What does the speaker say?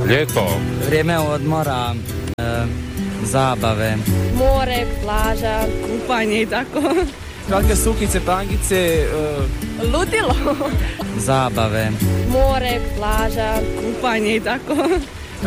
Ljeto. Vrijeme odmora, zabave. More, plaža, kupanje i tako. Kratke suknjice, tangice. Ludilo. Zabave. More, plaža, kupanje i tako.